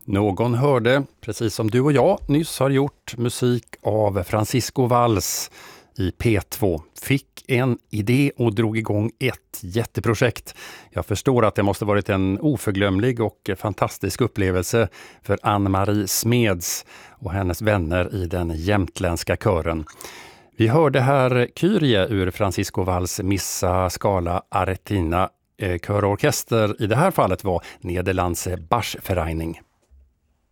Någon hörde, precis som du och jag nyss har gjort, musik av Francisco Valls i P2. Fick en idé och drog igång ett jätteprojekt. Jag förstår att det måste varit en oförglömlig och fantastisk upplevelse för Ann-Marie Smeds och hennes vänner i den jämtländska kören. Vi hörde här Kyrie ur Francisco Valls Missa Scala Aretina. Körorkester i det här fallet var Nederlandse Bachvereinigung.